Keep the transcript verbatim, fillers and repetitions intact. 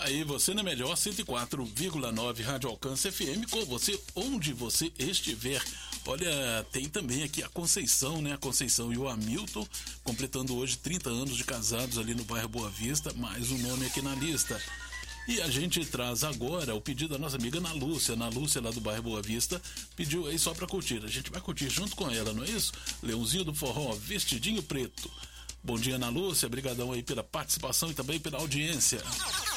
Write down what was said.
Aí você na melhor cento e quatro vírgula nove Rádio Alcance F M, com você onde você estiver. Olha, tem também aqui a Conceição, né? A Conceição e o Hamilton, completando hoje trinta anos de casados ali no bairro Boa Vista, mais um nome aqui na lista. E a gente traz agora o pedido da nossa amiga Ana Lúcia. Ana Lúcia, lá do bairro Boa Vista, pediu aí só pra curtir. A gente vai curtir junto com ela, não é isso? Leãozinho do Forró, Vestidinho Preto. Bom dia, Ana Lúcia, brigadão aí pela participação e também pela audiência.